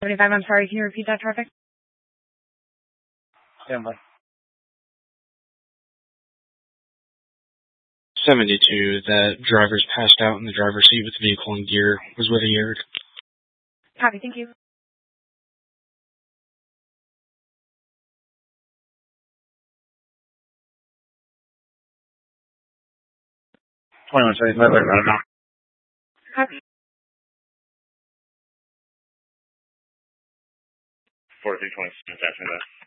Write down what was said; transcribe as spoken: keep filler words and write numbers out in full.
seventy-five, I'm sorry, can you repeat that traffic? Stand by. seventy-two, that driver's passed out in the driver's seat with the vehicle in gear, was with a yard. Copy, thank you. twenty-one seventy-five, right around now. Copy. forty-three twenty-six, after that.